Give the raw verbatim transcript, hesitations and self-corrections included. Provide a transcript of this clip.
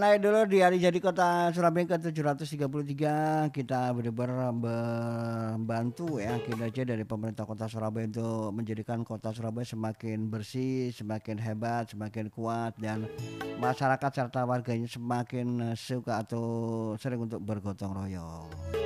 Mulai dulu di hari jadi Kota Surabaya ke tujuh ratus tiga puluh tiga kita benar-benar membantu ya kinerja dari pemerintah Kota Surabaya untuk menjadikan Kota Surabaya semakin bersih, semakin hebat, semakin kuat dan masyarakat serta warganya semakin eh, suka atau sering untuk bergotong royong.